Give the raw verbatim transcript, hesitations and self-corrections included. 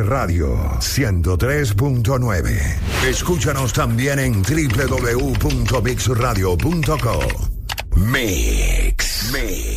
Radio ciento tres punto nueve. Escúchanos también en doble u doble u doble u punto mix radio punto co. Mix. Mix.